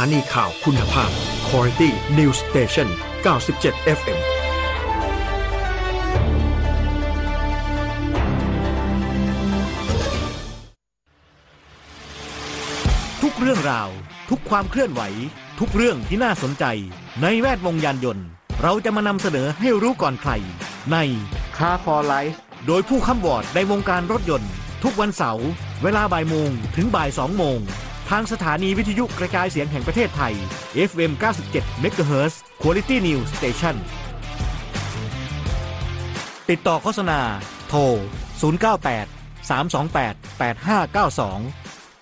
านีข่าวคุณภาพ Quality News Station 97 FM ทุกเรื่องราวทุกความเคลื่อนไหวทุกเรื่องที่น่าสนใจในแวดวงยานยนต์เราจะมานำเสนอให้รู้ก่อนใครใน Car for Life โดยผู้ค้ำวอร์ดในวงการรถยนต์ทุกวันเสาร์เวลาบ่ายโมงถึงบ่าย2โมงทางสถานีวิทยุกระจายเสียงแห่งประเทศไทย FM 97 MHz Quality News Station ติดต่อโฆษณาโทร 098 328 8592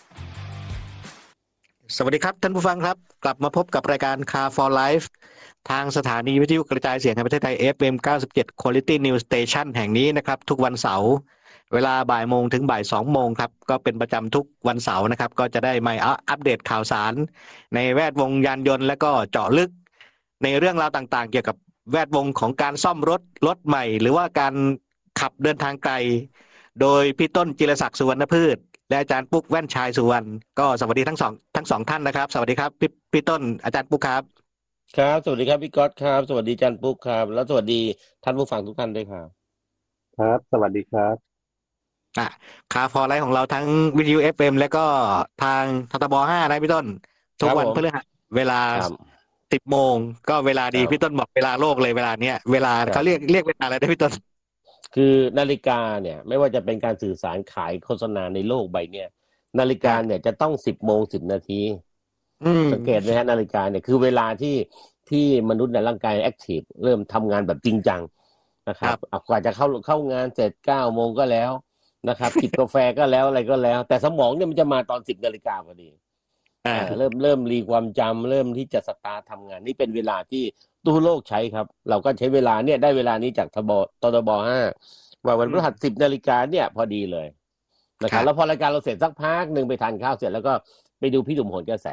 สวัสดีครับท่านผู้ฟังครับกลับมาพบกับรายการ Car for Life ทางสถานีวิทยุกระจายเสียงแห่งประเทศไทย FM 97 Quality News Station แห่งนี้นะครับทุกวันเสาร์เวลาบ่ายโมงถึงบ่าย2โมงครับก็เป็นประจำทุกวันเสาร์นะครับก็จะได้มาอัปเดตข่าวสารในแวดวงยานยนต์และก็เจาะลึกในเรื่องราวต่างๆเกี่ยวกับแวดวงของการซ่อมรถใหม่หรือว่าการขับเดินทางไกลโดยพี่ต้นจิรศักดิ์สุวรรณพืชและอาจารย์ปุ๊กแว่นชายสุวรรณก็สวัสดีทั้งสองท่านนะครับสวัสดีครับพี่ต้นอาจารย์ปุ๊กครับครับสวัสดีครับพี่ก๊อตครับสวัสดีอาจารย์ปุ๊กครับแล้วสวัสดีท่านผู้ฟังทุกท่านด้วยครับครับสวัสดีครับคาร์ฟอร์ไลฟ์ของเราทั้งวิทยุ FM และก็ทางททบ5นะพี่ต้นทุกวันพฤหัสเวลา10 โมงก็เวลาดีพี่ต้นบอกเวลาโลกเลยเวลาเนี้ยเวลาเขาเรียกเวลาอะไรได้พี่ต้นคือนาฬิกาเนี่ยไม่ว่าจะเป็นการสื่อสารขายโฆษณาในโลกใบเนี้ยนาฬิกาเนี่ยจะต้อง10 โมง 10 นาทีสังเกตไหมฮะนาฬิกาเนี่ยคือเวลาที่มนุษย์ในร่างกายแอคทีฟเริ่มทำงานแบบจริงจังนะครับกว่าจะเข้างานเสร็จ9 โมงก็แล้วนะครับจิบกาแฟก็แล้วอะไรก็แล้วแต่สมองเนี่ยมันจะมาตอน10 นาฬิกาพอดีเริ่มรีความจำเริ่มที่จะสตาร์ททำงานนี่เป็นเวลาที่ทั่วโลกใช้ครับเราก็ใช้เวลาเนี่ยได้เวลานี้จากททบ5ว่าวันพฤหัส10 นาฬิกาเนี่ยพอดีเลยนะครับแล้วพอรายการเราเสร็จสักพักนึงไปทานข้าวเสร็จแล้วก็ไปดูพี่หนุ่มโหนกระแส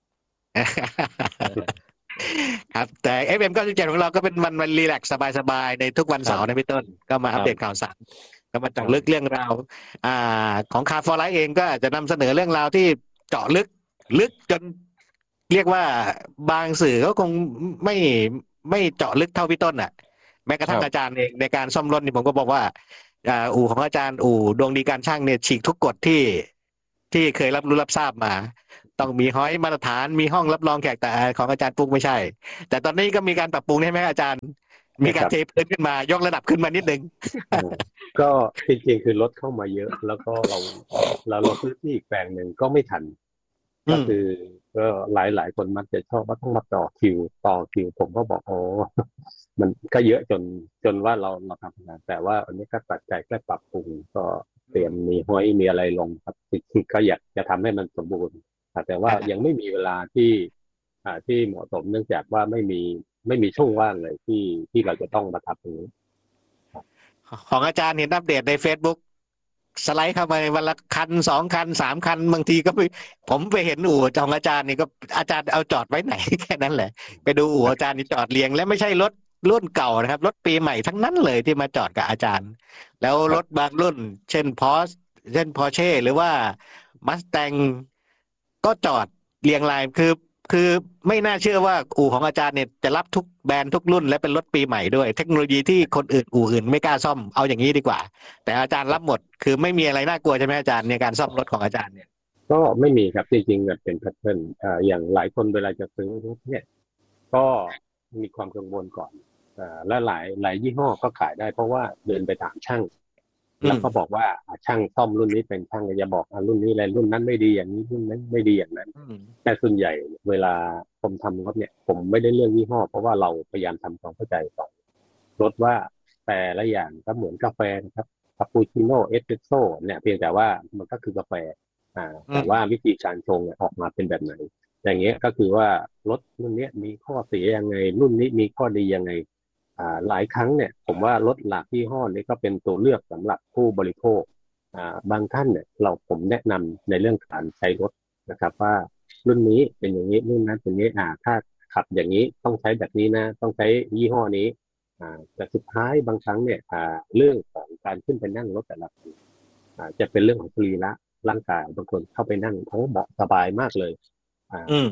ครับแต่ FM 97ของเราก็เป็นวันรีแลกซ์สบายๆในทุกวันเสาร์นะพี่ต้นก็มาอัปเดตข่าวสารก็มาเจาะลึกเรื่องราวของCar for Lifeเองก็จะนำเสนอเรื่องราวที่เจาะลึกจนเรียกว่าบางสื่อก็คงไม่เจาะลึกเท่าพี่ต้นอ่ะแม้กระทั่งอาจารย์เองในการซ่อมรถนี่ผมก็บอกว่าอู่ของอาจารย์อู่ดวงดีการช่างเนี่ยฉีกทุกกฎที่เคยรับรู้รับทราบมาต้องมีห้อยมาตรฐานมีห้องรับรองแขกแต่ของอาจารย์ปุ๊กไม่ใช่แต่ตอนนี้ก็มีการปรับปรุงใช่ไหมอาจารย์มีการเทพื้นขึ้นมายกระดับขึ้นมานิดนึงก็จริงๆคือรถเข้ามาเยอะแล้วก็เราซื้อที่อีกแปลงหนึ่งก็ไม่ทันก็คือก็หลายคนมักจะชอบว่าต้องมาต่อคิวผมก็บอกโอ้มันก็เยอะจนว่าเราทำงานแต่ว่าอันนี้ก็ตัดใจแค่ปรับปรุงก็เตรียมมีห้อยมีอะไรลงครับที่ก็อยากจะทำให้มันสมบูรณ์แต่ว่ายังไม่มีเวลาที่เหมาะสมเนื่องจากว่าไม่มีช่องว่างเลยที่เราจะต้องมาทำตรงนี้ของอาจารย์เห็นอัปเดตใน Facebook สไลด์เข้ามาวันละคัน2 คัน3 คันบางทีก็ผมไปเห็นอู่ของอาจารย์นี่ก็อาจารย์เอาจอดไว้ไหนแค่นั้นแหละไปดูอู่อาจารย์นี่จอดเรียงและไม่ใช่รถรุ่นเก่านะครับรถปีใหม่ทั้งนั้นเลยที่มาจอดกับอาจารย์แล้วรถบางรุ่นเช่นPorsche หรือว่า Mustang ก็จอดเรียงรายคือไม่น่าเชื่อว่าอู่ของอาจารย์เนี่ยจะรับทุกแบรนด์ทุกรุ่นและเป็นรถปีใหม่ด้วยเทคโนโลยีที่คนอู่อื่นไม่กล้าซ่อมเอาอย่างนี้ดีกว่าแต่อาจารย์รับหมดคือไม่มีอะไรน่ากลัวใช่ไหมอาจารย์ในการซ่อมรถของอาจารย์เนี่ยก็ไม่มีครับจริงๆแบบเป็นแพทเทิร์นอย่างหลายคนเวลาจะซื้อรถเนี่ยก็มีความกังวลก่อนและหลายยี่ห้อก็ขายได้เพราะว่าเดินไปถามช่างแล้วก็บอกว่าช่างซ่อมรุ่นนี้เป็นช่างจะบอกรุ่นนี้อะไรรุ่นนั้นไม่ดีอย่างนี้รุ่นนั้นไม่ดีอย่างนั้นแต่ส่วนใหญ่เวลาผมทำรถเนี่ยผมไม่ได้เลือกยี่ห้อเพราะว่าเราพยายามทำความเข้าใจต่อรถว่าแต่ละอย่างก็เหมือนกาแฟนะครับคาปูชิโน่เอสเปรสโซ่เนี่ยเพียงแต่ว่ามันก็คือกาแฟแต่ว่าวิธีการชงออกมาเป็นแบบไหนอย่างเงี้ยก็คือว่ารถรุ่นนี้มีข้อเสียยังไงรุ่นนี้มีข้อดียังไงหลายครั้งเนี่ยผมว่ารถหลากยี่ห้อนี้ก็เป็นตัวเลือกสำหรับผู้บริโภคบางท่านเนี่ยผมแนะนำในเรื่องการใช้รถนะครับว่ารุ่นนี้เป็นอย่างนี้รุ่นนั้นเป็นอย่างนี้ถ้าขับอย่างนี้ต้องใช้แบบนี้นะต้องใช้ยี่ห้อนี้แต่สุดท้ายบางครั้งเนี่ยเรื่องของการขึ้นไปนั่งรถแต่ละคนจะเป็นเรื่องของสรีระร่างกายบางคนเข้าไปนั่งเขาเบาะสบายมากเลยชอบ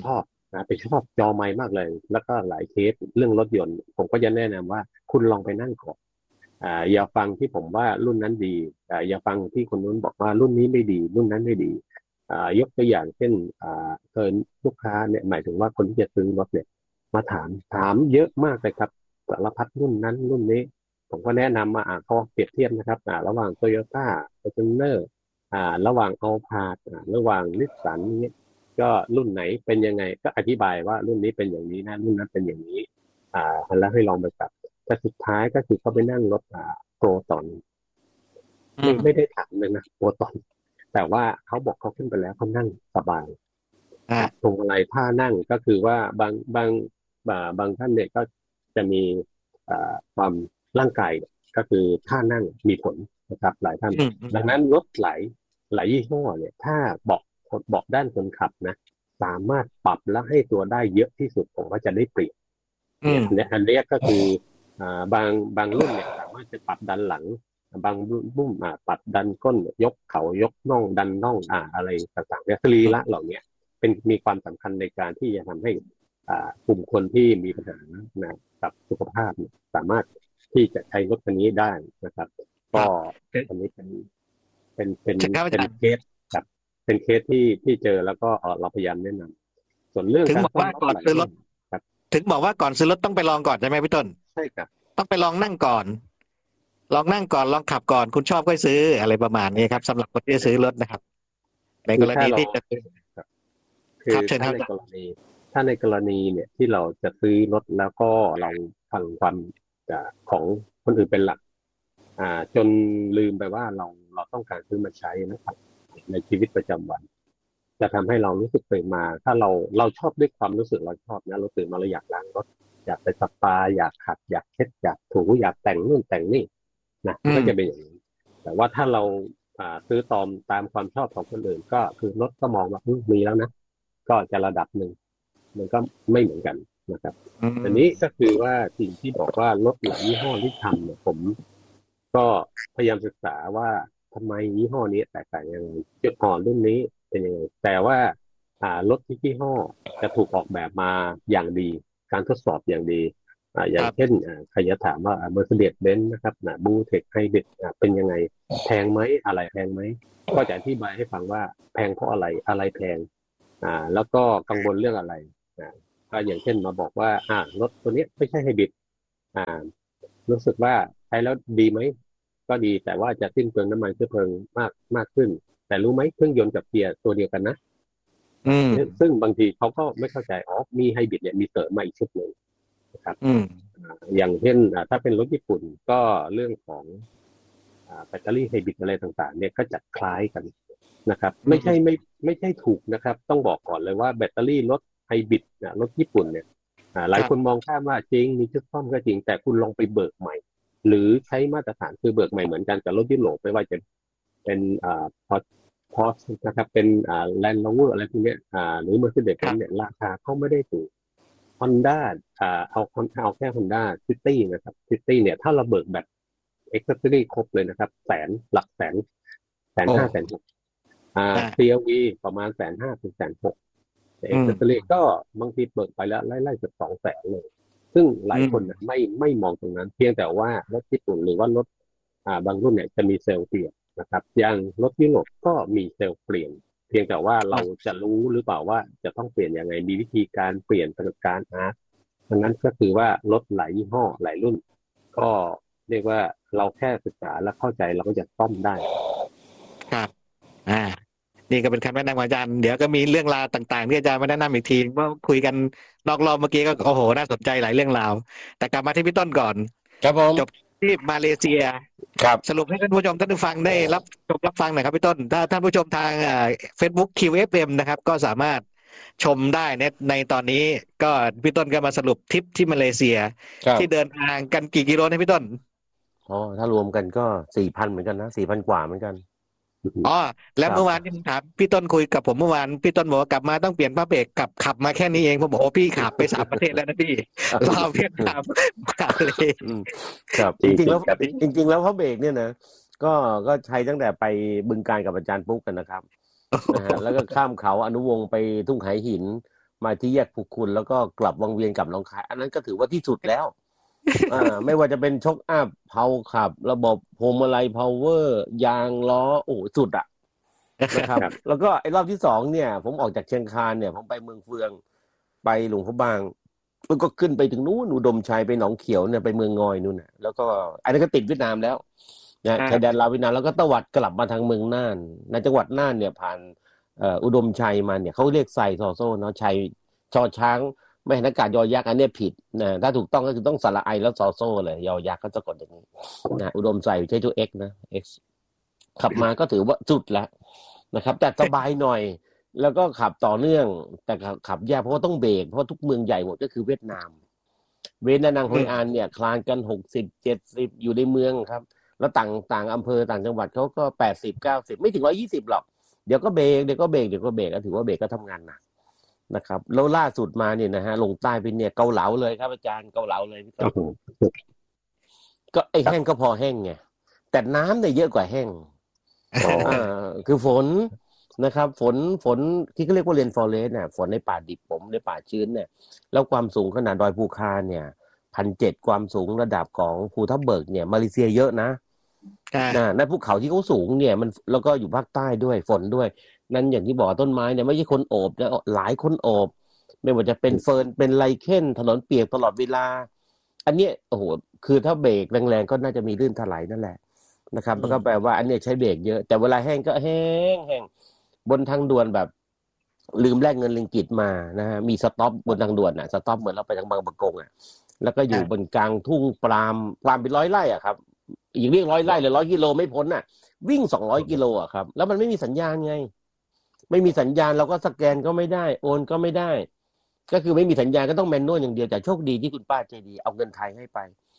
ไปชอบจอไมค์มากเลยแล้วก็หลายเคสเรื่องรถยนต์ผมก็จะแนะนำว่าคุณลองไปนั่งก่อนอย่าฟังที่ผมว่ารุ่นนั้นดีอย่าฟังที่คนนู้นบอกว่ารุ่นนี้ไม่ดีรุ่นนั้นไม่ดียกตัวอย่างเช่นเคยลูกค้าเนี่ยหมายถึงว่าคนที่จะซื้อรถเนี่ยมาถามเยอะมากเลยครับสารพัดรุ่นนั้นรุ่นนี้ผมก็แนะนำมาเขาเปรียบเทียบนะครับระหว่าง Toyota Fortuner ระหว่าง Alphard ระหว่างนิสสันนี้ก็รุ่นไหนเป็นยังไงก็อธิบายว่ารุ่นนี้เป็นอย่างนี้นะรุ่นนั้นเป็นอย่างนี้แล้วให้ลองไปปรับแต่สุดท้ายก็คือเขาไปนั่งรถโปรตอนไม่ได้ถามเลยนะโปรตอนแต่ว่าเขาบอกเขาขึ้นไปแล้วเขานั่งสบายตรงอะไรท่านั่งก็คือว่าบางท่านเนี่ยก็จะมีความร่างกายก็คือท่านั่งมีผลนะครับหลายท่านดังนั้นรถหลายยี่ห้อเนี่ยถ้าบอกด้านคนขับนะสามารถปรับแล้วให้ตัวได้เยอะที่สุดผมว่าจะได้เปรียบเนี่ยอันนี้ก็คือบางรุ่นเนี่ยสามารถจะปรับดันหลังบางรุ่นปรับดันก้นยกเข่ายกน่องดันน่องอะไรต่างๆเนี่ยสรีระเหล่านี้มีความสำคัญในการที่จะทำให้กลุ่มคนที่มีปัญหากับสุขภาพสามารถที่จะใช้รถคันนี้ได้นะครับก็อันนี้เป็นเคสครับเป็นเคสที่เจอแล้วก็เราพยายามแนะนำส่วนเรื่องถึงบอกว่าก่อนซื้อรถถึงบอกว่าก่อนซื้อรถต้องไปลองก่อนใช่ไหมพี่ต้นใช่ครับต้องไปลองนั่งก่อนลองนั่งก่อนลองขับก่อนคุณชอบค่อยซื้ออะไรประมาณนี้ครับสำหรับคนที่จะซื้อรถนะครับในกรณีที่จะซื้อคือถ้าในกรณีเนี่ยที่เราจะซื้อรถแล้วก็เราฟังความของคนอื่นเป็นหลักจนลืมไปว่าเราต้องการซื้อมาใช้นะครับในชีวิตประจำวันจะทำให้เรารู้สึกตื่นมาถ้าเราชอบด้วยความรู้สึกเราชอบนะเราตื่นมาเราอยากล้างรถอยากไปสปาอยากขัดอยากเช็ดอยากถูอยากแต่งนู่นแต่งนี่นะก็จะเป็นอย่างนี้แต่ว่าถ้าเราซื้อตามความชอบของคนอื่นก็คือรถก็มองว่ามีแล้วนะก็จะระดับหนึ่งมันก็ไม่เหมือนกันนะครับอันนี้ก็คือว่าสิ่งที่บอกว่ารถหลายยี่ห้อที่ทำเนี่ยผมก็พยายามศึกษาว่าทำไมยี่ห้อนี้แตกต่างยังไงจุดอ่อนรุ่นนี้เป็นยังไงแต่ว่ารถที่ยี่ห้อจะถูกออกแบบมาอย่างดีการทดสอบอย่างดีอย่างเช่นใครจะถามว่า Mercedes-Benz นะครับBlueTech Hybrid เป็นยังไงแพงไหมอะไรแพงไหมก็จะอธิบายให้ฟังว่าแพงเพราะอะไรแพงแล้วก็กังวลเรื่องอะไรก็อย่างเช่นมาบอกว่ารถตัวนี้ไม่ใช่ไฮบริดรู้สึกว่าใช้แล้วดีไหมก็ดีแต่ว่าจะสิ้นเปลืองน้ำมันเชื้อเพลิงมากขึ้นแต่รู้ไหมเครื่องยนต์กับเกียร์ตัวเดียวกันนะซึ่งบางทีเขาก็ไม่เข้าใจมีไฮบริดเนี่ยมีเสริมมาอีกชุดหนึ่งนะครับอย่างเช่นถ้าเป็นรถญี่ปุ่นก็เรื่องของแบตเตอรี่ไฮบริดอะไรต่างๆเนี่ยก็จะคล้ายกันนะครับไม่ใช่ถูกนะครับต้องบอกก่อนเลยว่าแบตเตอรี่รถไฮบริดรถญี่ปุ่นเนี่ยหลายคนมองข้ามว่าจริงมีชุดซ่อมก็จริงแต่คุณลองไปเบิกใหม่หรือใช้มาตรฐานคือเบิกใหม่เหมือนกันกับรถยุโรปไม่ว่าจะเป็นพอนะครับเป็นแลนด์โรเวอร์อะไรพวกนี้หรือ Mercedes-Benz เนี่ยราคาเขาไม่ได้ถูก Honda เอาแค่ Honda City นะครับ City เนี่ยถ้าเราเบิกแบบ Accessory ครบเลยนะครับหลักแสน1,500,000 CRV ประมาณ1,500,000 ถึง 1,600,000 แต่ Accessory ก็บางทีเบิกไปแล้วไล่ๆเกือบ200,000เลยซึ่งหลายคนไม่มองตรงนั้นเพียงแต่ว่ารถญี่ปุ่นหรือว่ารถบางรุ่นเนี่ยจะมีเซลล์เปลี่ยนนะครับอย่างรถยุโรปก็มีเซลล์เปลี่ยนเพียงแต่ว่าเราจะรู้หรือเปล่าว่าจะต้องเปลี่ยนยังไงมีวิธีการเปลี่ยนประสบการณ์ดังนั้นก็คือว่ารถหลายยี่ห้อหลายรุ่นก็เรียกว่าเราแค่ศึกษาและเข้าใจเราก็จะซ่อมได้ครับนี่ก็เป็นคำแนะนำของอาจารย์เดี๋ยวก็มีเรื่องราวต่างๆที่อาจารย์มาแนะนำอีกทีว่าคุยกันนอกรอบเมื่อกี้ก็โอ้โหน่าสนใจหลายเรื่องราวแต่กลับมาที่พี่ต้นก่อนครับผมจบที่มาเลเซียครับสรุปให้ท่านผู้ชมท่านผู้ฟังได้รับฟังหน่อยครับพี่ต้นถ้าท่านผู้ชมทางFacebook QFM นะครับก็สามารถชมได้ในตอนนี้ก็พี่ต้นก็มาสรุปทริปที่มาเลเซียที่เดินทางกันกี่กิโลนะพี่ต้นถ้ารวมกันก็ 4,000 เหมือนกันนะ 4,000 กว่าเหมือนกันแล้วเมื่อวานที่ผมถามพี่ต้นคุยกับผมเมื่อวานพี่ต้นบอกว่ากลับมาต้องเปลี่ยนผ้าเบรกขับมาแค่นี้เองผมบอกพี่ขับไป3 ประเทศแล้วนะพี่ลาวเวียดนามมาเลยครับจริงๆแล้วผ้าเบรกเนี่ยนะก็ใช้ตั้งแต่ไปบึงกาฬกับอาจารย์ปุ๊กกันนะครับแล้วก็ข้ามเขาอนุวงศ์ไปทุ่งไหหินมาที่แยกภูคุณแล้วก็กลับวังเวียนกลับหนองคายอันนั้นก็ถือว่าที่สุดแล้วไม่ว่าจะเป็นช็อคอัพเพาขับระบบพวงมาลัยพาวเวอร์ยางล้อโอ้สุดอ่ะนะครับแล้วก็ไอ้รอบที่สองเนี่ยผมออกจากเชียงคานเนี่ยผมไปเมืองเฟืองไปหลวงพระบางแล้วก็ขึ้นไปถึงนู้นอุดมชัยไปหนองเขียวเนี่ยไปเมืองงอยนู่นน่ะแล้วก็อันนั้นก็ติดเวียดนามแล้วนะชายแดนลาวเวียดนามแล้วก็ตวัดกลับมาทางเมืองน่านในจังหวัดน่านเนี่ยผ่านอุดมชัยมาเนี่ยเขาเรียกไซซอโซ่เนาะชัยชอช้างไม่เห็นอากาศยอยักษ์อันนี้ผิดนะถ้าถูกต้องก็คือต้องสระไอแล้วซอโซ่เลยยอยักษ์ก็จะกดอย่างนี้นะอุดมใส่ใช้ตัว X นะ X ขับมาก็ถือว่าสุดแล้วนะครับแต่สบายหน่อยแล้วก็ขับต่อเนื่องแต่ขับยากเพราะว่าต้องเบรกเพราะทุกเมืองใหญ่หมดก็คือเวียดนามเวียดนามฮอยอันเนี่ยคลานกัน60-70อยู่ในเมืองครับแล้วต่างอำเภอต่างจังหวัดเขาก็80-90ไม่ถึง120หรอกเดี๋ยวก็เบรกก็ถือว่าเบรกก็ทำงานหนักนะครับแล้วล่าสุดมาเนี่ยนะฮะลงใต้ไปเนี่ยเกาเหลาเลยครับอาจารย์เกาเหลาเลยพี่ครับก็ไอ้แห้งก็พอแห้งไงแต่น้ำเนี่ยเยอะกว่าแห้งคือฝนนะครับฝนที่เขาเรียกว่าเรนฟอเรสต์เนี่ยฝนในป่าดิบผมในป่าชื้นเนี่ยแล้วความสูงขนาดดอยภูคาเนี่ย1,700ความสูงระดับของภูทับเบิกเนี่ยมาเลเซียเยอะนะในภูเขาที่เขาสูงเนี่ยมันแล้วก็อยู่ภาคใต้ด้วยฝนด้วยนั่นอย่างที่บอกต้นไม้เนี่ยไม่ใช่คนโอบนะหลายคนโอบไม่ว่าจะเป็นเฟิร์นเป็นไลเคนถนนเปียกตลอดเวลาอันนี้โอ้โหคือถ้าเบรกแรงๆก็น่าจะมีลื่นถลายนั่นแหละนะครับก็แปลว่าอันนี้ใช้เบรกเยอะแต่เวลาแห้งก็แห้งบนทางด่วนแบบลืมแลกเงินริงกิตมานะฮะมีสต็อปบนทางด่วนสต็อปเหมือนเราไปทางบางประกงแล้วก็อยู่บนกลางทุ่งปาล์มเป็น100 ไร่ครับอีกเรียก100 ไร่หรือ100 กิโลไม่พ้นวิ่ง200 กิโลครับแล้วมันไม่มีสัญญาณไงไม่มีสัญญาณเราก็สแกนก็ไม่ได้โอนก็ไม่ได้ก็คือไม่มีสัญญาณก็ต้องแมนนวลอย่างเดียวแต่โชคดีที่คุณป้าใจดีเอาเงินไทยให้ไป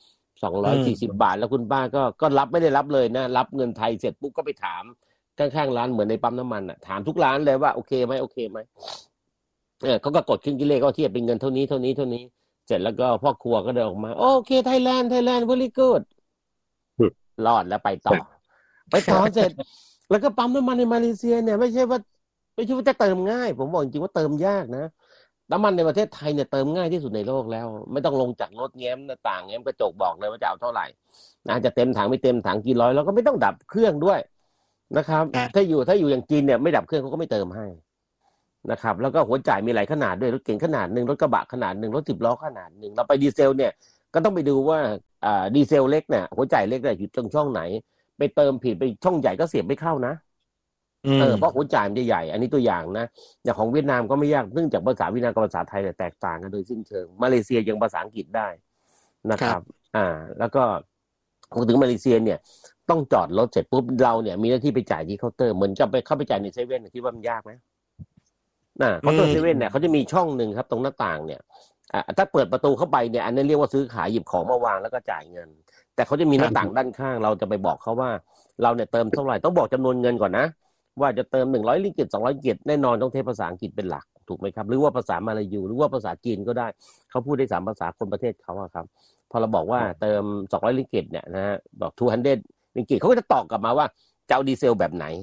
240 บาทแล้วคุณป้าก็รับไม่ได้รับเลยนะรับเงินไทยเสร็จปุ๊บก็ไปถามข้างๆร้านเหมือนในปั๊มน้ำมันถามทุกร้านเลยว่าโอเคไหมเขาก็กดขึ้นกิเลขก็เทียบเป็นเงินเท่านี้เสร็จแล้วก็พ่อครัวก็เดินออกมาโอเคไทยแลนด์ very good รอดแล้วไปต่อเสร็จแล้วก็ปั๊มน้ำมันในมาเลเซียเนี่ยไม่ใช่ว่าจะเติมง่ายผมบอกจริงว่าเติมยากนะน้ำมันในประเทศไทยเนี่ยเติมง่ายที่สุดในโลกแล้วไม่ต้องลงจากรถแง้มหน้าต่างแง้มกระจกบอกเลยว่าจะเอาเท่าไหร่นะจะเต็มถังไม่เต็มถังกี่ร้อยแล้วก็ไม่ต้องดับเครื่องด้วยนะครับถ้าอยู่อย่างจีนเนี่ยไม่ดับเครื่องเขาก็ไม่เติมให้นะครับแล้วก็หัวจ่ายมีหลายขนาดด้วยรถเก๋งขนาดนึงรถกระบะขนาดนึงรถ10 ล้อขนาดนึงเราไปดีเซลเนี่ยก็ต้องไปดูว่าดีเซลเล็กเนี่ยหัวจ่ายเล็กเนี่ยอยู่ตรงช่องไหนไปเติมผิดไปช่องใหญ่ก็เสียบไม่เข้านะเพราะหัวจ่ายมันจะใหญ่อันนี้ตัวอย่างนะอย่างของเวียดนามก็ไม่ยากเนื่องจากภาษาเวียดนามกับภาษาไทยเนี่ยแตกต่างกันโดยสิ้นเชิงมาเลเซียยังภาษาอังกฤษได้นะครับแล้วก็พอถึงมาเลเซียเนี่ยต้องจอดรถเสร็จปุ๊บเราเนี่ยมีหน้าที่ไปจ่ายที่เคาน์เตอร์เหมือนกับไปเข้าไปจ่ายในเซเว่นคิดว่ามันยากไหมเคาน์เตอร์เซเว่นเนี่ยเขาจะมีช่องนึงครับตรงหน้าต่างเนี่ยถ้าเปิดประตูเข้าไปเนี่ยอันนั้นเรียกว่าซื้อขายหยิบของมาวางแล้วก็จ่ายเงินแต่เขาจะมีหน้าต่างด้านข้างเราจะไปบอกเขาว่าเราเนี่ยเติมเท่าไหร่ต้องบอกจำนวนเงินก่อนนะว่าจะเติม100 ริงกิต200 ริงกิตแน่นอนต้องเทภาษาอังกฤษเป็นหลักถูกไหมครับหรือว่าภาษามาลายูหรือว่าภาษาจีนก็ได้เขาพูดได้3 ภาษาคนประเทศเขาครับพอเราบอกว่าเติม200 ริงกิตเนี่ยนะบอก200 ริงกิตเขาก็จะตอบกลับมาว่าจะเอาดีเซลแบบไหน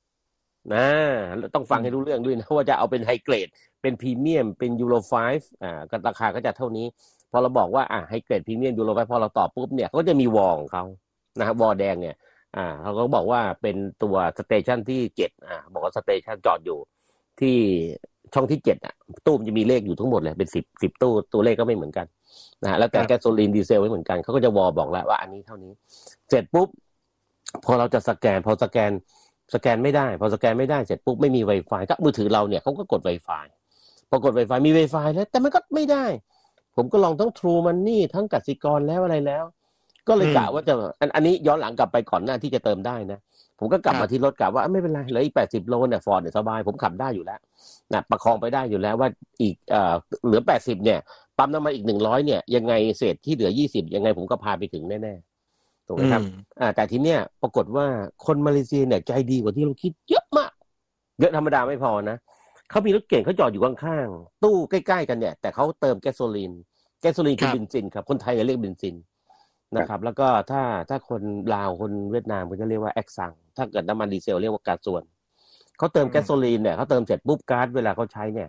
ต้องฟังให้รู้เรื่องด้วยนะว่าจะเอาเป็นไฮเกรดเป็นพรีเมียมเป็นยูโร5ก็ราคาก็จะเท่านี้พอเราบอกว่าไฮเกรดพรีเมียมยูโร5พอเราตอบปุ๊บเนี่ยเขาจะมีวอลของเขาวอลแดงเนี่ยเขาก็บอกว่าเป็นตัวสเตชันที่7บอกว่าสเตชันจอดอยู่ที่ช่องที่7ตู้มันจะมีเลขอยู่ทั้งหมดเลยเป็น10ตู้ตัวเลขก็ไม่เหมือนกันแล้วแต่แก๊สโซลีนดีเซลไม่เหมือนกันเขาก็จะวอลบอกแล้วว่าอันนี้เท่านี้เสร็จปุ๊บพอเราจะสแกนพอสแกนไม่ได้พอสแกนไม่ได้เสร็จปุ๊บไม่มี Wi-Fi ก็มือถือเราเนี่ยเขาก็กด Wi-Fi พอกด Wi-Fi มี Wi-Fi แล้วแต่มันก็ไม่ได้ผมก็ลองทั้ง True Money ทั้งกสิกรแล้วอะไรแล้วก็เลยกะว่าจะอันนี้ย้อนหลังกลับไปก่อนหน้าที่จะเติมได้นะผมก็กลับมาที่รถกะว่าไม่เป็นไรเหลืออีก80 โลเนี่ยฟอร์ดเนี่ยสบายผมขับได้อยู่แล้วประคองไปได้อยู่แล้วว่าอีกเหลือ80เนี่ยปั๊มน้ำมันอีก100เนี่ยยังไงเศษที่เหลือ20ยังไงผมก็พาไปถึงแน่ๆถูกไหมครับแต่ทีเนี้ยปรากฏว่าคนมาเลเซียเนี่ยใจดีกว่าที่เราคิดเยอะมากเยอะธรรมดาไม่พอนะเขามีรถเก่งเขาจอดอยู่ข้างๆตู้ใกล้ๆกันเนี่ยแต่เขาเติมแก๊สโซลีนคือเบนซินครับคนไทยเรียกเบนซินนะครับแล้วก็ถ้าคนลาวคนเวียดนามก็จะเรียกว่าแอกซังถ้าเกิดน้ำมันดีเซลเรียกว่าก๊าซส่วนเขาเติมแก๊สโซลีนเนี่ยเขาเติมเสร็จปุ๊บก๊าซเวลาเขาใช้เนี่ย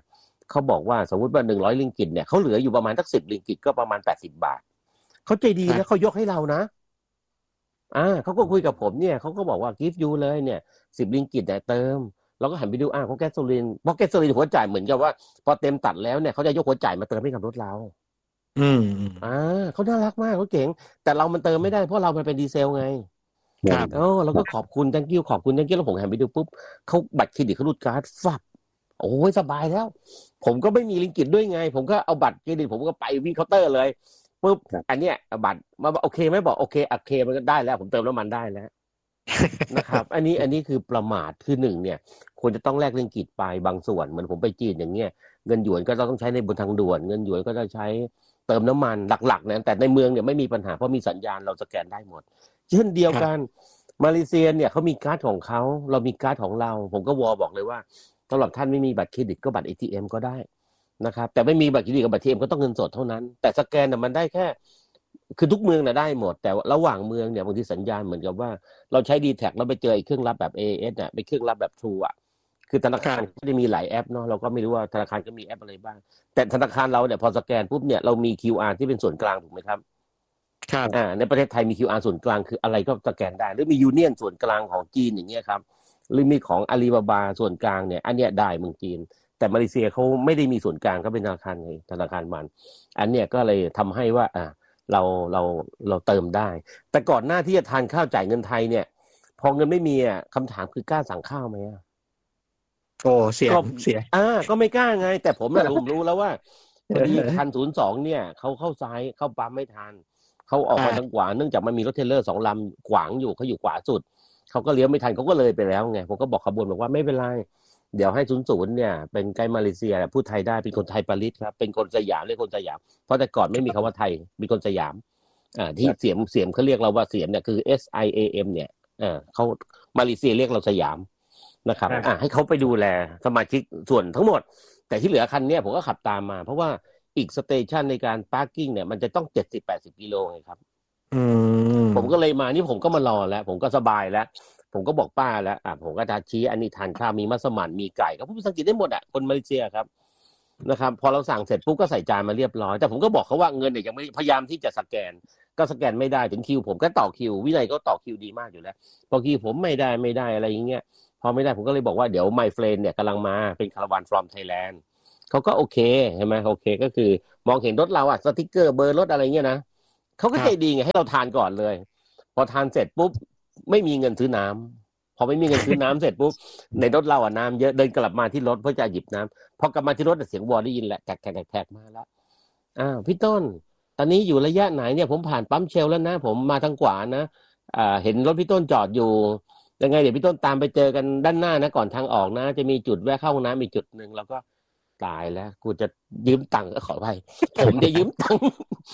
เขาบอกว่าสมมติว่า100ริงกิตเนี่ยเขาเหลืออยู่ประมาณสัก10ริงกิตก็ประมาณ80 บาทเขาใจดีนะเขายกให้เรานะเขาก็คุยกับผมเนี่ยเขาก็บอกว่ากิฟต์ยูเลยเนี่ย10ริงกิตเนี่ยเติมเราก็หันไปดูเขาแก๊สโซลินเพราะแก๊สโซลินหัวจ่ายเหมือนกับว่าพอเต็มตัดแล้วเนี่ยเขาจะยกหัวจ่ายมาเติมให้กับรถเราเขาน่ารักมากเขาเก่งแต่เรามันเติมไม่ได้เพราะเรามันเป็นดีเซลไงครับเราก็ขอบคุณ thank you ขอบคุณ thank you แล้วผมหันไปดูปุ๊บเขาบัตรเครดิตเขารูดการ์ดฟับโอ้ยสบายแล้วผมก็ไม่มีริงกิตด้วยไงผมก็เอาบัตรเครดิตผมก็ไปวิ่งเคาน์เตอร์เลยปุ๊บอันเนี้ยบัตรมาโอเคไหมบอกโอเคมันก็ได้แล้วผมเติมน้ำมันได้แล้ว นะครับอันนี้คือประมาทคือ1เนี่ยควรจะต้องแลกริงกิตไปบางส่วนเหมือนผมไปจีนอย่างเงี้ยเงินหยวนก็ต้องใช้ในบนทางด่วนเงินหยวนก็จะใช้เติมน้ำมันหลักๆนะแต่ในเมืองเนี่ยไม่มีปัญหาเพราะมีสัญญาณเราสแกนได้หมดเช่นเดียวกันมาเลเซียเนี่ยเขามีการ์ดของเขาเรามีการ์ดของเราผมก็บอกเลยว่าสำหรับท่านไม่มีบัตรเครดิตก็บัตร ATM ก็ได้นะครับแต่ไม่มีบัตรเครดิตกับบัตร ATM ก็ต้องเงินสดเท่านั้นแต่สแกนน่ะมันได้แค่คือทุกเมืองน่ะได้หมดแต่ระหว่างเมืองเนี่ยบางทีสัญญาณเหมือนกับว่าเราใช้ D-Tag แล้วไปเจออีกเครื่องรับแบบ AAS น่ะเป็นเครื่องรับแบบ True อ่ะคือธนาคารก็จะมีหลายแอปเนาะเราก็ไม่รู้ว่าธนาคารก็มีแอปอะไรบ้างแต่ธนาคารเราเนี่ยพอสแกนปุ๊บเนี่ยเรามี QR ที่เป็นส่วนกลางถูกไหมครับครับในประเทศไทยมี QR ส่วนกลางคืออะไรก็สแกนได้หรือมียูเนียนส่วนกลางของจีนอย่างเงี้ยครับหรือมีของอาลีบาบาส่วนกลางเนี่ยอันเนี้ยได้เมืองจีนแต่มาเลเซียเขาไม่ได้มีส่วนกลางก็เป็นธนาคารไงธนาคารมันอันเนี้ยก็เลยทำให้ว่าเราเติมได้แต่ก่อนหน้าที่จะทานข้าวจ่ายเงินไทยเนี่ยพอเงินไม่มีคำถามคือกล้าสั่งข้าวไหมโอ้เสียก็ไม่กล้าไงแต่ผมรู้แล้วว่าพอดีคัน02เนี่ยเขาเข้าซ้ายเข้าปั๊มไม่ทันเขาออกมาทางขวาเนื่องจากมันมีรถเทรลเลอร์2 ลำขวางอยู่เขาอยู่ขวาสุดเขาก็เลี้ยวไม่ทันเขาก็เลยไปแล้วไงผมก็บอกขบวนบอกว่าไม่เป็นไรเดี๋ยวให้00เนี่ยเป็นไกด์มาเลเซียพูดไทยได้เป็นคนไทยปารีสครับเป็นคนสยามเรียกคนสยามเพราะแต่ก่อนไม่มีคำว่าไทยมีคนสยามที่เสียมเขาเรียกเราว่าเสียมเนี่ยคือ SIAM เนี่ยเขามาเลเซียเรียกเราสยามนะครับให้เขาไปดูแลสมาชิกส่วนทั้งหมดแต่ที่เหลือคันเนี้ยผมก็ขับตามมาเพราะว่าอีกสเตชันในการพาร์กิ้งเนี่ยมันจะต้อง 70-80 กิโลไงครับผมก็เลยมานี่ผมก็มารอแล้วผมก็สบายแล้วผมก็บอกป้าแล้วผมก็จะชี้อันนี้ทานข้าวมีมัสมั่นมีไก่ก็พูดภาษาอังกฤษได้หมดคนมาเลเซียครับนะครับพอเราสั่งเสร็จปุ๊บก็ใส่จานมาเรียบร้อยแต่ผมก็บอกเขาว่าเงินเนี่ยยังไม่พยายามที่จะสแกนก็สแกนไม่ได้ถึงคิวผมก็ต่อคิววินัยก็ต่อคิวดีมากอยู่แล้วพอคิวผมไม่ได้อะไรอย่างเงี้ยพอไม่ได้ผมก็เลยบอกว่าเดี๋ยว my friend เนี่ยกำลังมาเป็นคาราวาน from Thailand เขาก็โอเคใช่ไหมโอเคก็คือมองเห็นรถเราสติ๊กเกอร์เบอร์รถอะไรเงี้ยนะเขาก็ใจดีไงให้เราทานก่อนเลยพอทานเสร็จปุ๊บไม่มีเงินซื้อน้ำพอไม่มีเงินซื้อน้ำเสร็จปุ๊บในรถเราน้ำเยอะเดินกลับมาที่รถเพื่อจะหยิบน้ำพอกลับมาที่รถเสียงวอลได้ยินแหละแกกมาแล้วพี่ต้นตอนนี้อยู่ระยะไหนเนี่ยผมผ่านปั๊มเชลแล้วนะผมมาทางขวานะเห็นรถพี่ต้นจอดอยู่ยังไงเดี๋ยวพี่ต้นตามไปเจอกันด้านหน้านะก่อนทางออกนะจะมีจุดแวะเข้าห้องน้ำอีกจุดนึงแล้วก็ตายแล้วกูจะยืมตังค์ขอไปผมจะยืมตังค์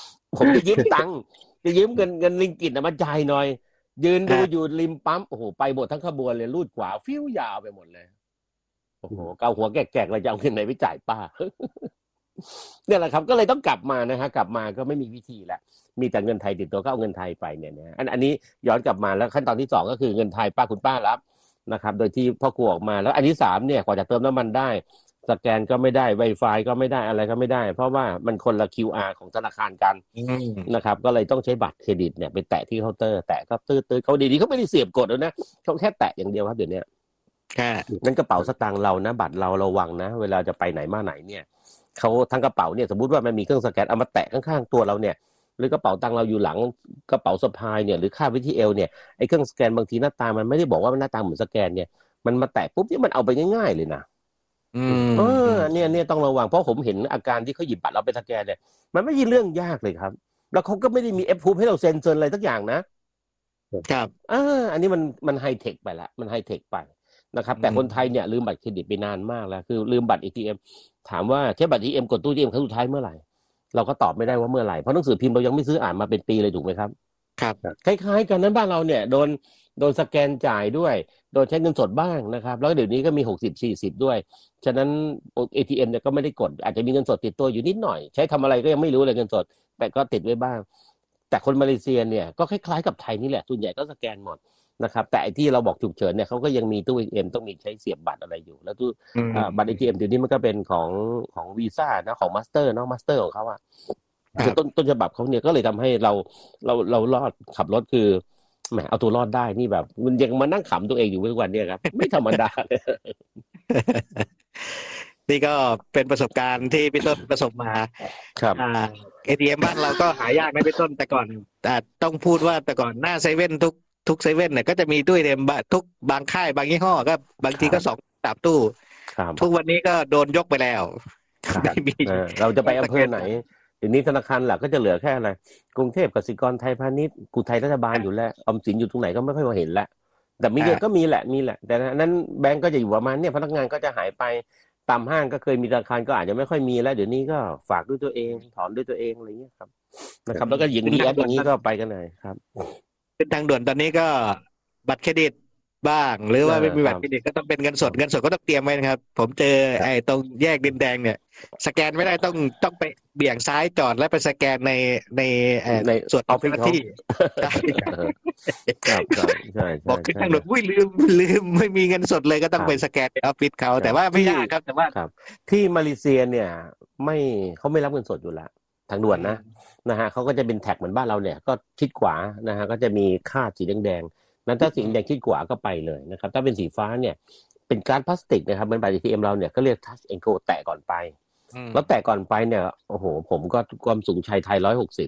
จะยืมเงินลิงกิตมาจ่ายหน่อยยืนดูอยู่ริมปั๊มโอ้โหไปหมดทั้งขบวนเลยลูดขวาฟิวยาวไปหมดเลยโอ้โหเกาหัวแกกๆเราจะเอาเงินไหนไปจ่ายป้าเนี่ยแหละครับก็เลยต้องกลับมานะฮะกลับมาก็ไม่มีวิธีแล้วมีแต่เงินไทยติดตัวก็เอาเงินไทยไปเนี่ยนะอันนี้ย้อนกลับมาแล้วขั้นตอนที่2ก็คือเงินไทยคุณป้ารับนะครับโดยที่พ่อครัวออกมาแล้วอันที่3เนี่ยกว่าจะเติมน้ำมันได้สแกนก็ไม่ได้ Wi-Fi ก็ไม่ได้อะไรก็ไม่ได้เพราะว่ามันคนละ QR ของธนาคารกันนะครับก็เลยต้องใช้บัตรเครดิตเนี่ยไปแตะที่เคาน์เตอร์แตะก็ตื้อเขาดีๆเขาไม่ได้เสียบกดแล้วนะเขาแค่แตะอย่างเดียวครับเดี๋ยวนี้นั่นกระเป๋าสตางค์เรานะบัตรเราระวังนะเวลาจะไปไหนมาไหนเนี่ยเขาทั้งกระเป๋าเนี่ยสมมติว่ามันมีเครื่องสแกนเอามาแตะข้างๆตัวเราเนี่ยหรือกระเป๋าตังค์เราอยู่หลังกระเป๋าสะพายเนี่ยหรือคาบไว้ที่เอวเนี่ยไอ้เครื่องสแกนบางทีหน้าตามันไม่ได้บอกว่ามันหน้าตาเหมือนสแกนเนี่ยมันมาแตะปุ๊บเนี่ยมันเอาไปง่ายๆเลยนะเนี่ยต้องระวังเพราะผมเห็นอาการที่เขาหยิบบัตรเราไปสแกนเนี่ยมันไม่ใช่เรื่องยากเลยครับแล้วเขาก็ไม่ได้มีแอปพูฟให้เราเซ็นอะไรสักอย่างนะครับอันนี้มันไฮเทคไปละมันไฮเทคไปนะครับแต่คนไทยเนี่ยลืมบัตรเครดิตไปนานมากแล้วคือลืมบัตร ATM ถามว่าใช้บัตร ATM กดตู้ ATM ครั้งสุดท้ายเมื่อไหร่เราก็ตอบไม่ได้ว่าเมื่อไหร่เพราะหนังสือพิมพ์เรายังไม่ซื้ออ่านมาเป็นปีเลยถูกไหมครับครับคล้ายๆกันนั้นบ้านเราเนี่ยโดนสแกนจ่ายด้วยโดนใช้เงินสดบ้างนะครับแล้วเดี๋ยวนี้ก็มี60-40ด้วยฉะนั้น ATM เนี่ยก็ไม่ได้กดอาจจะมีเงินสดติดตัวอยู่นิดหน่อยใช้ทำอะไรก็ยังไม่รู้เลยเงินสดแต่ก็ติดไว้บ้างแต่คนมาเลเซียเนี่ยก็คล้ายๆกับไทยนี่แหละส่วนใหญ่ก็สแกนหมดนะครับแต่ไอ้ที่เราบอกฉุกเฉินเนี่ยเขาก็ยังมีตู้ ATM ต้องมีใช้เสียบบัตรอะไรอยู่แล้วตู้บัตร ATM เดี๋ยวนี้มันก็เป็นของวีซ่านะของมาสเตอร์เนาะมาสเตอร์ของเขาอะคือต้นฉบับเขาเนี่ยก็เลยทำให้เรารอดขับรถคือแหมเอาตัวรอดได้นี่แบบมันยังมานั่งขำตัวเองอยู่ทุกวันเนี่ยครับไม่ธรรมดาเลยนี่ก็เป็นประสบการณ์ที่พี่ต้นประสบมาครับ ATM บ้านเราก็หายากนะพี่ต้นแต่ก่อนต้องพูดว่าแต่ก่อนหน้าเซเว่นทุกเซเว่นเนี่ยก็จะมีตู้ ATM ทุกบางค่ายบางยี่ห้อก็บางทีก็2-3 ตู้ทุกวันนี้ก็โดนยกไปแล้วไม่มีเราจะไปอำเภอไหนเดี๋ยวนี้ธนาคารหลักก็จะเหลือแค่อะไรกรุงเทพกสิกรไทยพาณิชย์กรุงไทยรัฐบาลอยู่แล้วออมสินอยู่ตรงไหนก็ไม่ค่อยเห็นแล้วแต่มีก็มีแหละแต่นั้นแบงก์ก็จะอยู่ประมาณเนี่ยพนักงานก็จะหายไปตามห้างก็เคยมีธนาคารก็อาจจะไม่ค่อยมีแล้วเดี๋ยวนี้ก็ฝากด้วยตัวเองถอนด้วยตัวเองอะไรเงี้ยครับนะครับแล้วก็อย่างนี้แอปอย่างนี้ก็ไปกันเลยครับเป็นทางด่วนตอนนี้ก็บัตรเครดิตบ้างหรือว่าไม่มีบัตรเครดิตก็ต้องเป็นเงินสดก็ต้องเตรียมไว้นะครับผมเจอไอ้ตรงแยกดินแดงเนี่ยสแกนไม่ได้ต้องไปเบี่ยงซ้ายจอดแล้วไปสแกนในส่วนออฟฟิศที่ใช่บอกขึ้นทางด่วนลืมไม่มีเงินสดเลยก็ต้องไปสแกนในออฟฟิศเขาแต่ว่าไม่ยากครับแต่ว่าที่มาเลเซียเนี่ยเขาไม่รับเงินสดอยู่แล้วทางด่วนนะฮะเขาก็จะเป็นแท็กเหมือนบ้านเราเนี่ยก็ชิดขวานะฮะก็จะมีค่าสีแดงนั้นถ้าสีแดงชิดขวาก็ไปเลยนะครับถ้าเป็นสีฟ้าเนี่ยเป็นการ์ดพลาสติกนะครับเป็นบัตร ATM เราเนี่ยก็เรียก Touch and Go แตะก่อนไปแล้วแตะก่อนไปเนี่ยโอ้โหผมก็ความสูงชายไทย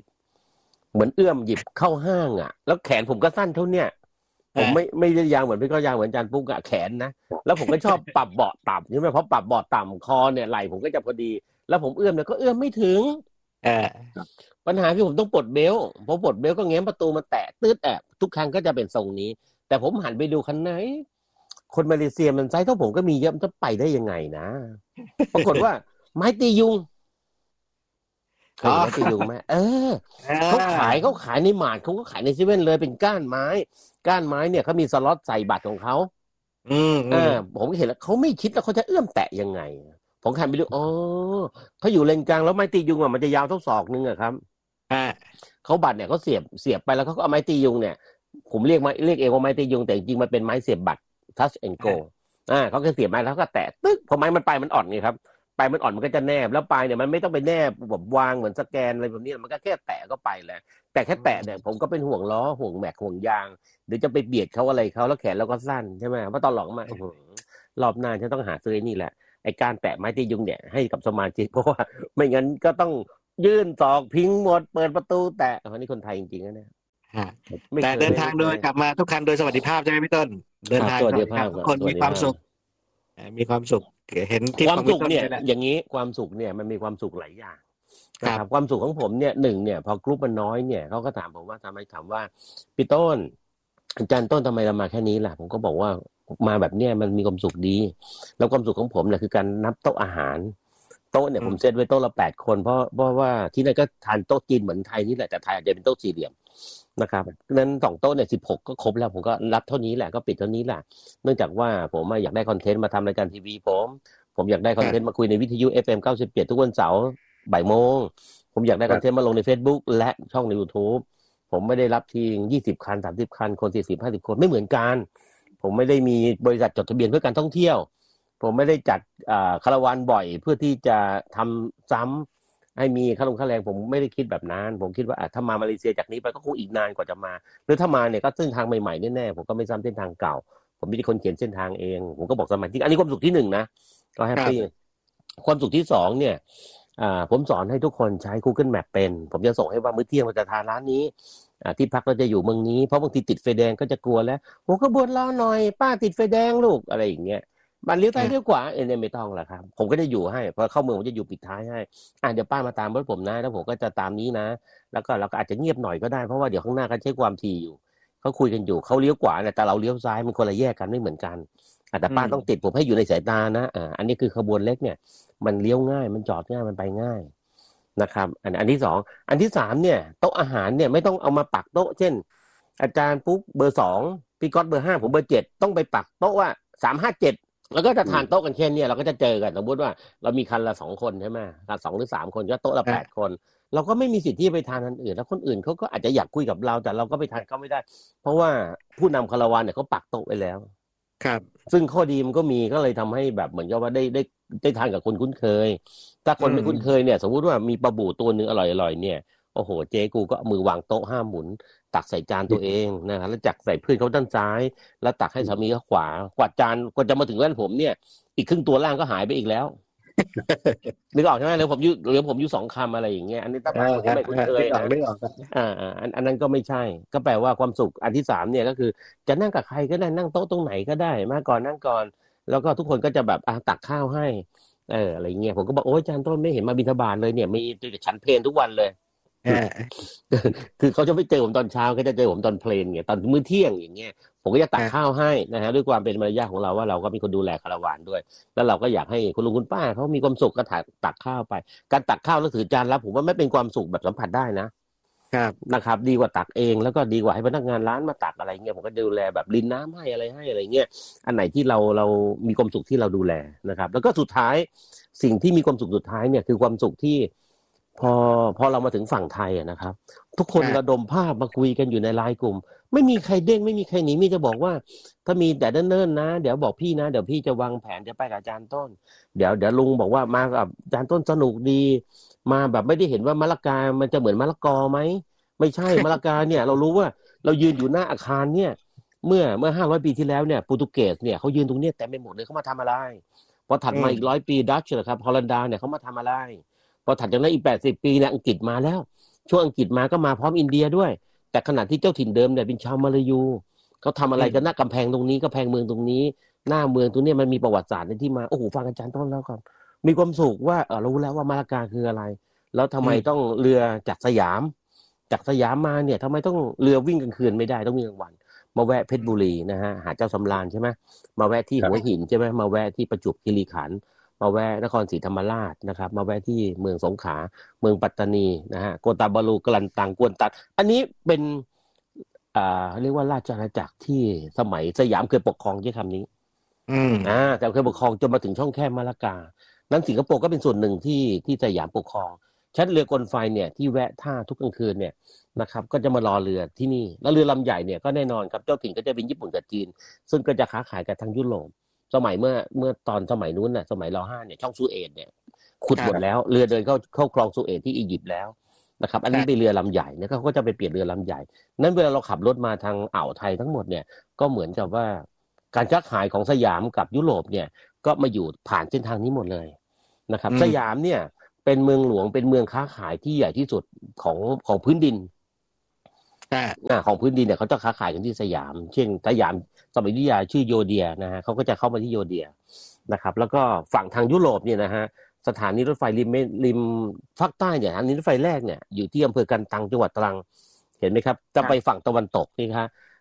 160เหมือนเอื้อมหยิบเข้าห้างอ่ะแล้วแขนผมก็สั้นเท่าเนี้ยผมไม่ได้ยาวเหมือนพี่ก็ยาวเหมือนอาจารย์ปุ๊กอะแขนนะแล้วผมก็ชอบปรับเบาะต่ำใช่ไหมเพราะปรับเบาะต่ำคอเนี่ยไหล่ผมก็จะพอดีแล้วผมเอื้อมเนี่ยก็เอื้อมไม่ถึงปัญหาคือผมต้องปลดเบลต์พอปลดเบลต์ก็แง้มประตูมาแตะตืดแอบทุกครั้งก็จะเป็นทรงนี้แต่ผมหันไปดูคันไหนคนมาเลเซียมันไซส์เท่าผมก็มีเยอะมันจะไปได้ยังไงนะปรากฏว่าไม้ตียุงเคยไม้ตียุงไหมเขาขายในมาร์ทเขาก็ขายในเซเว่นเลยเป็นก้านไม้เนี่ยเขามีสล็อตใส่บัตรของเขาผมเห็นแล้วเขาไม่คิดแล้วเขาจะเอื้อมแตะยังไงผมหันไปดูเขาอยู่เลนกลางแล้วไม้ตียุงมันจะยาวเท่าศอกนึงอะครับเขาบัตรเนี่ยเขาเสียบไปแล้วเขาก็เอาไม้ตียุงเนี่ยผมเรียกเองว่าไม้ตียุงแต่จริงๆมันเป็นไม้เสียบบัตร Touch and Go เขาก็เสียบไม้แล้วก็แตะตึ๊กพอไม้มันไปมันอ่อนไงครับไปมันอ่อนมันก็จะแนบแล้วปลายเนี่ยมันไม่ต้องไปแนบแบบวางเหมือนสแกนอะไรแบบนี้มันก็แค่แตะก็ไปแหละแต่แค่แตะเนี่ยผมก็เป็นห่วงล้อห่วงแม็กห่วงยางเดี๋ยวจะไปเบียดเขาอะไรเขาแล้วแขนเราก็สั้นใช่ไหมเพราะตอนหลังมารอบหน้าฉันต้องหาซื้อนี่แหละไอ้การแตะไม้ตียุงเนี่ยให้กับสมาชิกเพราะว่าไม่งั้นก็ต้องยื่นศอกพิงหมดเปิดประตูแตะอันนี้คนไทยจริงๆนะเนี่ยแต่เดินทางโดยกลับมาทุกคันโดยสวัสดิภาพใช่ไหมพี่ต้นเดินทางทุกคนมีความสุขเห็นที่ความสุขเนี่ยอย่างนี้ความสุขเนี่ยมันมีความสุขหลายอย่างนะครับความสุขของผมเนี่ยเนี่ยพอกรุ๊ปมันน้อยเนี่ยเขาก็ถามผมว่าทำไมถามว่าพี่ต้นอาจารย์ต้นทำไมเรามาแค่นี้ล่ะผมก็บอกว่ามาแบบเนี้ยมันมีความสุขดีแล้วความสุขของผมเนี่ยคือการนับโต๊ะอาหารโต๊ะเนี่ยผมเซตไว้โต๊ะละ8 คนเพราะว่าที่นั่นก็ทานโต๊ะจีนเหมือนไทยนี่แหละแต่ไทยอาจจะเป็นโต๊ะสี่เหลี่ยมนะครับนั้น2 โต๊ะเนี่ย16ก็ครบแล้วผมก็รับเท่านี้แหละก็ปิดเท่านี้แหละเนื่องจากว่าผมอยากได้คอนเทนต์มาทำรายการทีวีผมอยากได้คอนเทนต์มาคุยในวิทยุ FM 97ทุกวันเสาร์บ่ายโมงผมอยากได้คอนเทนต์มาลงใน Facebook และช่องใน YouTube ผมไม่ได้รับที20 คัน30 คันคน40 50 คนไม่เหมือนกันผมไม่ได้มีบริษัทจดทะเบียนเพื่อการท่องเที่ยวผมไม่ได้จัดคาราวานบ่อยเพื่อที่จะทำซ้ำให้มีค่าแรงผมไม่ได้คิดแบบนั้นผมคิดว่าถ้ามาเลเซียจากนี้ไปก็คงอีกนานกว่าจะมาหรือถ้ามาเนี่ยก็เส้นทางใหม่ๆแน่ๆผมก็ไม่ซ้ำเส้นทางเก่าผมมีคนเขียนเส้นทางเองผมก็บอกสมาชิกอันนี้ความสุขที่1นะก็แฮปปี้ความสุขที่2เนี่ยผมสอนให้ทุกคนใช้ Google Map เป็นผมจะส่งให้ว่ามื้อเที่ยงเราจะทานร้านนี้ที่พักเราจะอยู่เมืองนี้เพราะบางทีติดไฟแดงก็จะกลัวแล้วโอ้ขบวนรอหน่อยป้าติดไฟแดงลูกอะไรอย่างเงี้ยบ้านเลี้ยวซ้ายเลี้ยวขวาเนี่ยไม่ต้องละครับผมก็จะอยู่ให้พอเข้าเมืองผมจะอยู่ปิดท้ายให้เดี๋ยวป้ามาตามรถผมนะแล้วผมก็จะตามนี้นะแล้วก็เราก็อาจจะเงียบหน่อยก็ได้เพราะว่าเดี๋ยวข้างหน้าเขาใช้ความถี่อยู่เขาคุยกันอยู่เขาเลี้ยวขวาแต่เราเลี้ยวซ้ายมันคนละแยกกันไม่เหมือนกันแต่ป้าต้องติดผมให้อยู่ในสายตานะอันนี้คือขบวนเล็กเนี่ยมันเลี้ยวง่ายมันจอดง่ายมันไปง่ายนะครับอันที่2อันที่3เนี่ยโต๊ะอาหารเนี่ยไม่ต้องเอามาปักโต๊ะเช่นอาจารย์ปุ๊กเบอร์2พี่ก๊อตเบอร์5ผมเบอร์7ต้องไปปักโต๊ะว่า357 แล้วก็จะทานโต๊ะกันแค่เนี้ยเราก็จะเจอกันสมมติว่าเรามีคันละ2 คนใช่ไหม2 หรือ 3 คนก็โต๊ะละ8 คนเราก็ไม่มีสิทธิ์ที่ไปทานอันอื่นแล้วคนอื่นเขาก็อาจจะอยากคุยกับเราแต่เราก็ไปทานเขาไม่ได้เพราะว่าผู้นำคาราวานเนี่ยเขาปักโต๊ะไว้แล้วครับซึ่งข้อดีมันก็มีก็เลยทำให้แบบเหมือนกับว่าได้ทานกับคนคุ้นเคยถ้าคนไม่คุ้นเคยเนี่ยสมมุติว่ามีปลาบู่ตัวนึงอร่อยๆเนี่ยโอ้โหเจ๊กูก็เอามือวางโต๊ะห้ามหมุนตักใส่จานตัวเองนะครับแล้วจักใส่เพื่อนเขาด้านซ้ายแล้วตักให้สามีเขาขวากวาดจานกว่าจะมาถึงด้านผมเนี่ยอีกครึ่งตัวล่างก็หายไปอีกแล้วนึกออกใช่ไหมเหลือผมอยู่2 คำอะไรอย่างเงี้ยอันนี้ถ้าบางคนที่ไม่คุ้นเคยนะอันนั้นก็ไม่ใช่ก็แปลว่าความสุขอันที่3เนี่ยก็คือจะนั่งกับใครก็ได้นั่งโต๊ะตรงไหนก็ได้มาก่อนนั่งก่อนแล้วก็ทุกคนก็จะแบบตักข้าวให้อะไรเงี้ยผมก็บอกโอ้ยอาจารย์ต้นไม่เห็นมาบิณฑบาตเลยเนี่ยมีแต่ฉันเพลทุกวันเลยคือเขาจะไม่เจอผมตอนเช้าเขาจะเจอผมตอนเพลนไงตอนมื้อเที่ยงอย่างเงี้ยผมก็จะตักข้าวให้นะฮะด้วยความเป็นมารยาทของเราว่าเราก็มีคนดูแลคาราวานด้วยแล้วเราก็อยากให้คุณลุงคุณป้าเขามีความสุขก็ตักข้าวไปการตักข้าวแล้วถือจานรับผมว่าไม่เป็นความสุขแบบสัมผัสได้นะครับดีกว่าตักเองแล้วก็ดีกว่าให้พนักงานร้านมาตักอะไรเงี้ยผมก็ดูแลแบบรินน้ำให้อะไรเงี้ยอันไหนที่เรามีความสุขที่เราดูแลนะครับแล้วก็สุดท้ายสิ่งที่มีความสุขสุดท้ายเนี่ยคือความสุขที่พอเรามาถึงฝั่งไทยนะครับทุกคนระดมภาพมาคุยกันอยู่ในไลน์กลุ่มไม่มีใครเด้งไม่มีใครหนีมีจะบอกว่าถ้ามีแต่เนิ่นๆนะเดี๋ยวบอกพี่นะเดี๋ยวพี่จะวางแผนจะไปกับอาจารย์ต้นเดี๋ยวลุงบอกว่ามากับอาจารย์ต้นสนุกดีมาแบบไม่ได้เห็นว่ามะละกามันจะเหมือนมะละกอไหมไม่ใช่มะละกาเนี่ยเรารู้ว่าเรายืนอยู่หน้าอาคารเนี่ยเมื่อ500 ปีที่แล้วเนี่ยโปรตุเกสเนี่ยเขายืนตรงนี้เต็มไปหมดเลยเขามาทำอะไรพอถัดมาอีก100 ปีดัตช์นะครับฮอลันดาเนี่ยเขามาทำอะไรพอถัดจากนั้นอีก80 ปีเนี่ยอังกฤษมาแล้วช่วงอังกฤษมาก็มาพร้อมอินเดียด้วยแต่ขณะที่เจ้าถิ่นเดิมเนี่ยเป็นชาวมาลายูเขาทำอะไรกันหน้ากำแพงตรงนี้กำแพงเมืองตรงนี้หน้าเมืองตรงนี้มันมีประวัติศาสตร์ในที่มาโอ้โหฟังอาจารย์ต้นแล้วครับมีความสุขว่ารู้แล้วว่ามาลากาคืออะไรแล้วทำไมต้องเรือจากสยามมาเนี่ยทำไมต้องเรือวิ่งกลางคืนไม่ได้ต้องวิ่งกลางวันมาแวะเพชรบุรีนะฮะหาดเจ้าสำราญใช่ไหมมาแวะที่หัวหินใช่ไหมมาแวะที่ประจวบคีรีขันธ์มาแวะนครศรีธรรมราชนะครับมาแวะที่เมืองสงขลาเมืองปัตตานีนะฮะโกตาบาลูกลันตังกวนตัดอันนี้เป็นเรียกว่าราชอาณาจักรที่สมัยสยามเคยปกครองใช้คำนี้แต่เคยปกครองจนมาถึงช่องแคบมะละกานั้นสิงคโปร์ก็เป็นส่วนหนึ่งที่สยามปกครองชั้นเรือกลไฟเนี่ยที่แวะท่าทุกกลางคืนเนี่ยนะครับก็จะมารอเรือที่นี่แล้วเรือลำใหญ่เนี่ยก็แน่นอนครับเจ้าถิ่นก็จะเป็นญี่ปุ่นกับจีนซึ่งก็จะค้าขายกับทางยุโรปสมัยเมื่อตอนสมัยนู้นน่ะสมัยร.5เนี่ยช่องสุเอตเนี่ยขุดหมดแล้วเรือเดินเข้าคลองสุเอตที่อียิปต์แล้วนะครับอันนี้เป็นเรือลำใหญ่เนี่ยเขาก็จะไปเปลี่ยนเรือลำใหญ่นั้นเวลาเราขับรถมาทางอ่าวไทยทั้งหมดเนี่ยก็เหมือนกับว่าการค้าขายของสยามกับยุโรปเนี่ยก็มาอยู่ผ่านเส้นทางนี้หมดเลยนะครับสยามเนี่ยเป็นเมืองหลวงเป็นเมืองค้าขายที่ใหญ่ที่สุดของพื้นดินของพื้นดินเนี่ยเขาจะค้าขายกันที่สยามเช่นสยามสมัยวิทยาชื่อโยเดียนะฮะเขาก็จะเข้ามาที่โยเดียนะครับแล้วก็ฝั่งทางยุโรปเนี่ยนะฮะสถานีรถไฟริมภาคใต้เนี่ยสถานีรถไฟแรกเนี่ยอยู่ที่อำเภอกันตังจังหวัดตรังเห็นไหมครับจะไปฝั่งตะวันตกนี่ครับ